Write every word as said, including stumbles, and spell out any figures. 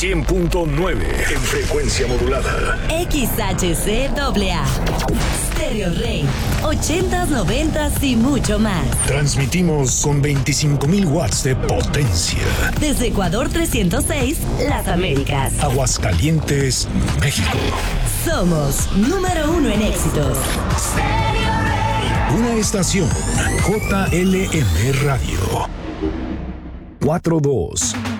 cien punto nueve en frecuencia modulada. X H C A A. Stereo Rey. ochentas, noventas y mucho más. Transmitimos con veinticinco mil watts de potencia. Desde Ecuador trescientos seis, Las Américas. Aguascalientes, México. Somos número uno en éxitos. Stereo Rey. Una estación J L M Radio. cuatro dos.